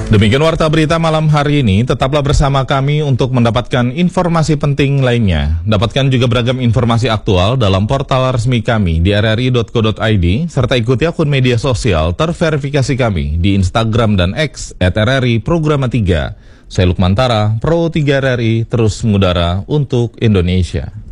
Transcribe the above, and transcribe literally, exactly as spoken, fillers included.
Demikian warta berita malam hari ini. Tetaplah bersama kami untuk mendapatkan informasi penting lainnya. Dapatkan juga beragam informasi aktual dalam portal resmi kami di r r i dot co dot i d serta ikuti akun media sosial terverifikasi kami di Instagram dan X at r r i programa tiga. Saya Lukman Tara, Pro tiga R R I, terus mengudara untuk Indonesia.